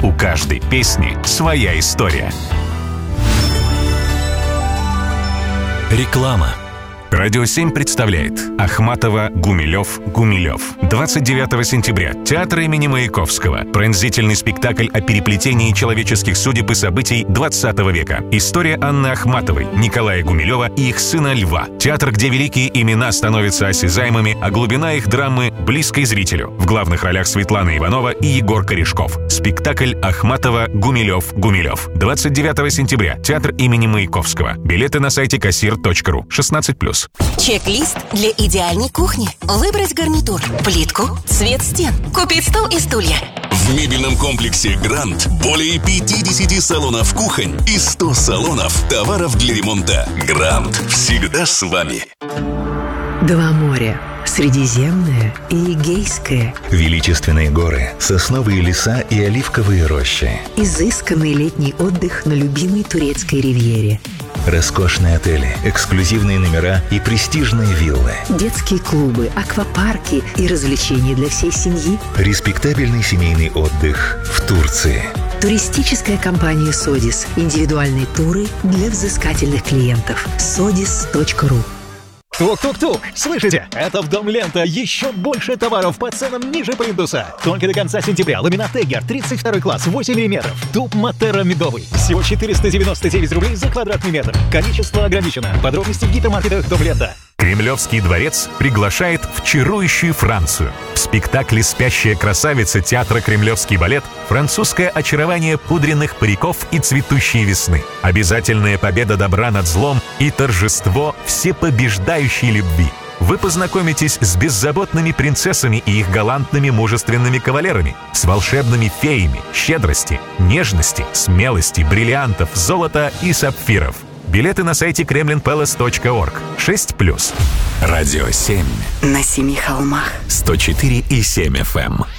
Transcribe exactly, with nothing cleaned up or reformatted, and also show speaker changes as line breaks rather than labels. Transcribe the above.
У каждой песни своя история. Реклама. Радио семь представляет Ахматова, Гумилев, Гумилев. двадцать девятого сентября. Театр имени Маяковского. Пронзительный спектакль о переплетении человеческих судеб и событий двадцатого века. История Анны Ахматовой, Николая Гумилева и их сына Льва. Театр, где великие имена становятся осязаемыми, а глубина их драмы близкой зрителю. В главных ролях Светлана Иванова и Егор Корешков. Спектакль Ахматова, Гумилев, Гумилев. двадцать девятого сентября. Театр имени Маяковского. Билеты на сайте кассир точка ру. шестнадцать плюс.
Чек-лист для идеальной кухни. Выбрать гарнитур, плитку, цвет стен, купить стол и стулья.
В мебельном комплексе «Грант» более пятьдесят салонов кухонь и сто салонов товаров для ремонта. «Грант» всегда с вами.
Два моря. Средиземное и Эгейское.
Величественные горы, сосновые леса и оливковые рощи.
Изысканный летний отдых на любимой турецкой ривьере.
Роскошные отели, эксклюзивные номера и престижные виллы.
Детские клубы, аквапарки и развлечения для всей семьи.
Респектабельный семейный отдых в Турции.
Туристическая компания «Содис». Индивидуальные туры для взыскательных клиентов. содис точка ру.
Тук-тук-тук! Слышите? Это в Дом Лента еще больше товаров по ценам ниже плинтуса. Только до конца сентября ламинат Тегер тридцать второй класс, восемь миллиметров. Туб Матера медовый. Всего четыреста девяносто девять рублей за квадратный метр. Количество ограничено. Подробности в гипермаркетах Дом Лента.
Кремлевский дворец приглашает в чарующую Францию. В спектакле «Спящая красавица» театра «Кремлевский балет» французское очарование пудренных париков и цветущей весны. Обязательная победа добра над злом и торжество всепобеждающей любви. Вы познакомитесь с беззаботными принцессами и их галантными мужественными кавалерами, с волшебными феями, щедрости, нежности, смелости, бриллиантов, золота и сапфиров. Билеты на сайте кремлин пэлас точка орг. шесть плюс. Радио семь.
На семи холмах.
сто четыре и семь эф эм.